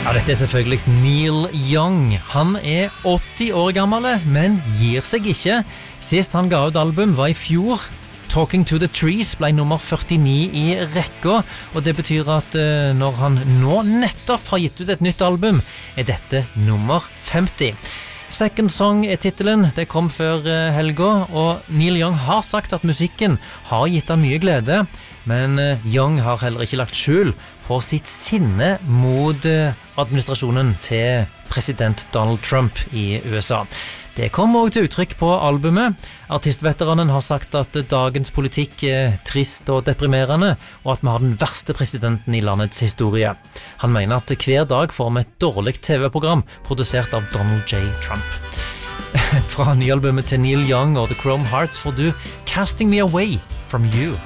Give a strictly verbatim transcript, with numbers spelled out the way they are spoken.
Ja, dette er selvfølgelig Neil Young. Han er åtti år gammel, men gir seg ikke. Sist han ga ut album var i fjor. Talking to the Trees ble nummer førtini i rekka, og det betyr at uh, når han nå nettopp har gitt ut et nytt album, er dette nummer femti. Second Song er titelen, det kom før uh, helga, og Neil Young har sagt at musikken har gitt han mye glede, men uh, Young har heller ikke lagt skjul på sitt sinne mot uh, administrasjonen til president Donald Trump i U S A. Det kom også til uttrykk på albumet. Artistveteranen har sagt at dagens politikk er trist og deprimerende, og at vi har den verste presidenten i landets historie. Han mener at hver dag får vi et dårlig T V-program produsert av Donald J. Trump. Fra nyalbumet til Neil Young og The Chrome Hearts får du Casting Me Away From You.